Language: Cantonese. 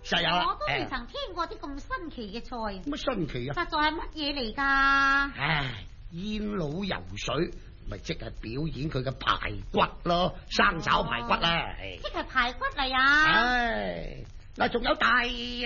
實有啦。 我都未曾聽過啲咁新奇嘅菜。 乜新奇啊？ 實在係乜嘢嚟㗎？ 唉，煙佬游水，咪即係表演佢嘅排骨咯，生炒排骨啦。 即係排骨嚟啊！ 唉，嗱，仲有大